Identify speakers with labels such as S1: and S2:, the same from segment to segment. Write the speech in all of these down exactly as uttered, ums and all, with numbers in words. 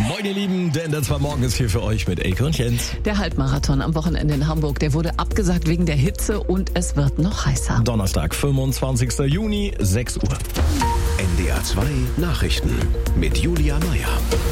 S1: Moin ihr Lieben, der N D R zwei Morgen ist hier für euch mit Elke und Jens.
S2: Der Halbmarathon am Wochenende in Hamburg, der wurde abgesagt wegen der Hitze und es wird noch heißer.
S1: Donnerstag, fünfundzwanzigster Juni, sechs Uhr.
S3: N D R zwei Nachrichten mit Julia Meyer.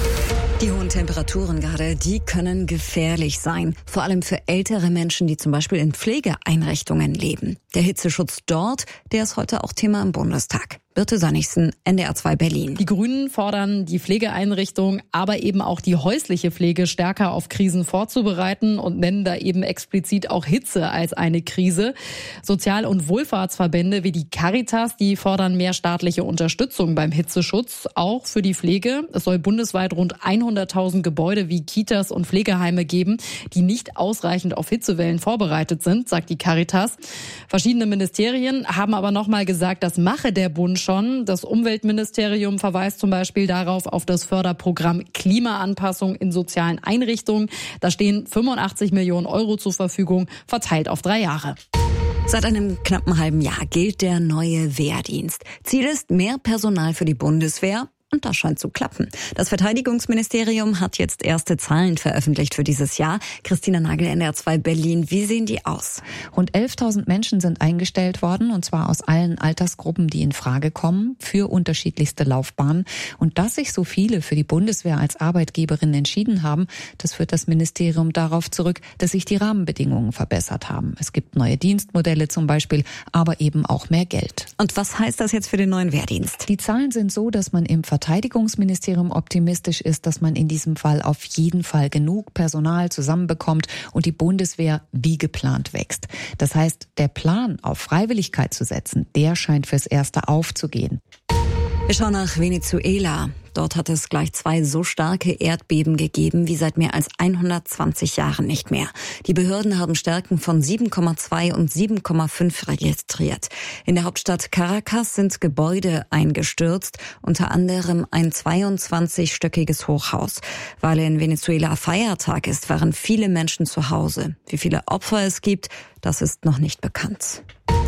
S4: Die hohen Temperaturen gerade, die können gefährlich sein. Vor allem für ältere Menschen, die zum Beispiel in Pflegeeinrichtungen leben. Der Hitzeschutz dort, der ist heute auch Thema im Bundestag. Birte Sönnigsen, N D R zwei Berlin.
S5: Die Grünen fordern, die Pflegeeinrichtung, aber eben auch die häusliche Pflege stärker auf Krisen vorzubereiten und nennen da eben explizit auch Hitze als eine Krise. Sozial- und Wohlfahrtsverbände wie die Caritas, die fordern mehr staatliche Unterstützung beim Hitzeschutz, auch für die Pflege. Es soll bundesweit rund hunderttausend Gebäude wie Kitas und Pflegeheime geben, die nicht ausreichend auf Hitzewellen vorbereitet sind, sagt die Caritas. Verschiedene Ministerien haben aber nochmal gesagt, das mache der Bund schon. Das Umweltministerium verweist zum Beispiel darauf auf das Förderprogramm Klimaanpassung in sozialen Einrichtungen. Da stehen fünfundachtzig Millionen Euro zur Verfügung, verteilt auf drei Jahre.
S4: Seit einem knappen halben Jahr gilt der neue Wehrdienst. Ziel ist mehr Personal für die Bundeswehr. Und das scheint zu klappen. Das Verteidigungsministerium hat jetzt erste Zahlen veröffentlicht für dieses Jahr. Christina Nagel, N D R zwei Berlin. Wie sehen die aus?
S6: Rund elftausend Menschen sind eingestellt worden, und zwar aus allen Altersgruppen, die in Frage kommen, für unterschiedlichste Laufbahnen. Und dass sich so viele für die Bundeswehr als Arbeitgeberin entschieden haben, das führt das Ministerium darauf zurück, dass sich die Rahmenbedingungen verbessert haben. Es gibt neue Dienstmodelle zum Beispiel, aber eben auch mehr Geld.
S4: Und was heißt das jetzt für den neuen Wehrdienst?
S6: Die Zahlen sind so, dass man im Verteidigungsministerium optimistisch ist, dass man in diesem Fall auf jeden Fall genug Personal zusammenbekommt und die Bundeswehr wie geplant wächst. Das heißt, der Plan, auf Freiwilligkeit zu setzen, der scheint fürs Erste aufzugehen.
S4: Wir schauen nach Venezuela. Dort hat es gleich zwei so starke Erdbeben gegeben wie seit mehr als hundertzwanzig Jahren nicht mehr. Die Behörden haben Stärken von sieben Komma zwei und sieben Komma fünf registriert. In der Hauptstadt Caracas sind Gebäude eingestürzt, unter anderem ein zweiundzwanzigstöckiges Hochhaus. Weil in Venezuela Feiertag ist, waren viele Menschen zu Hause. Wie viele Opfer es gibt, das ist noch nicht bekannt.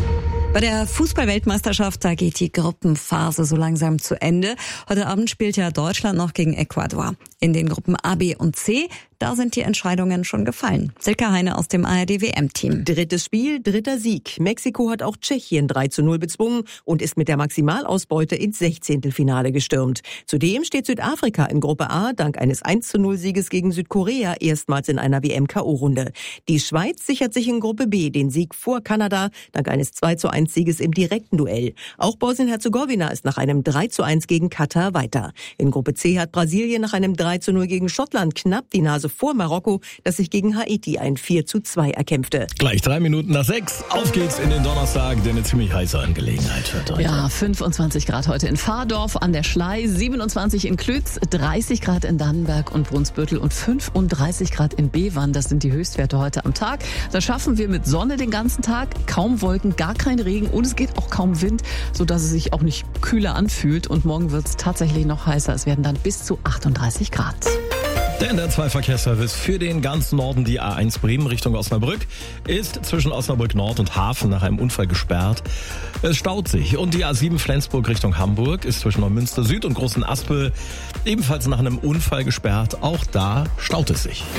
S4: Bei der Fußball-Weltmeisterschaft, da geht die Gruppenphase so langsam zu Ende. Heute Abend spielt ja Deutschland noch gegen Ecuador. In den Gruppen A, B und C, da sind die Entscheidungen schon gefallen. Silke Heine aus dem A R D-W M-Team.
S7: Drittes Spiel, dritter Sieg. Mexiko hat auch Tschechien drei zu null bezwungen und ist mit der Maximalausbeute ins Sechzehntelfinale gestürmt. Zudem steht Südafrika in Gruppe A dank eines eins zu null Sieges gegen Südkorea erstmals in einer W M-K O-Runde. Die Schweiz sichert sich in Gruppe B den Sieg vor Kanada dank eines zwei zu eins Sieges im direkten Duell. Auch Bosnien-Herzegowina ist nach einem drei zu eins gegen Katar weiter. In Gruppe C hat Brasilien nach einem drei zu null gegen Schottland knapp die Nase vor Marokko, das sich gegen Haiti ein vier zu zwei erkämpfte.
S1: Gleich drei Minuten nach sechs. Auf geht's in den Donnerstag, der eine ziemlich heiße Angelegenheit wird heute.
S2: Ja, fünfundzwanzig Grad heute in Fahrdorf an der Schlei, siebenundzwanzig in Klütz, dreißig Grad in Dannenberg und Brunsbüttel und fünfunddreißig Grad in Bevern. Das sind die Höchstwerte heute am Tag. Das schaffen wir mit Sonne den ganzen Tag, kaum Wolken, gar kein Regen und es geht auch kaum Wind, sodass es sich auch nicht kühler anfühlt. Und morgen wird es tatsächlich noch heißer. Es werden dann bis zu achtunddreißig Grad.
S1: Der N D R zwei Verkehrsservice für den ganzen Norden, die A eins Bremen Richtung Osnabrück, ist zwischen Osnabrück Nord und Hafen nach einem Unfall gesperrt. Es staut sich. Und die A sieben Flensburg Richtung Hamburg ist zwischen Neumünster Süd und Großen Aspe ebenfalls nach einem Unfall gesperrt. Auch da staut es sich.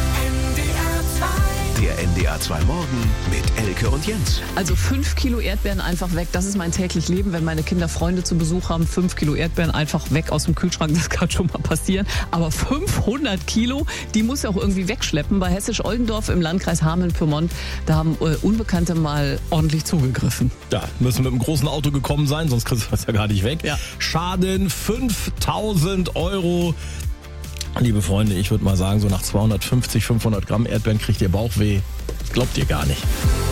S3: Der N D R zwei Morgen mit Elke und Jens.
S2: Also fünf Kilo Erdbeeren einfach weg. Das ist mein täglich Leben, wenn meine Kinder Freunde zu Besuch haben. Fünf Kilo Erdbeeren einfach weg aus dem Kühlschrank. Das kann schon mal passieren. Aber fünfhundert Kilo, die muss ja auch irgendwie wegschleppen. Bei Hessisch-Oldendorf im Landkreis Hameln-Pyrmont, da haben äh, Unbekannte mal ordentlich zugegriffen.
S1: Da müssen wir mit einem großen Auto gekommen sein, sonst kriegst du das ja gar nicht weg.
S2: Ja.
S1: Schaden fünftausend Euro. Liebe Freunde, ich würde mal sagen, so nach zweihundertfünfzig, fünfhundert Gramm Erdbeeren kriegt ihr Bauchweh. Glaubt ihr gar nicht.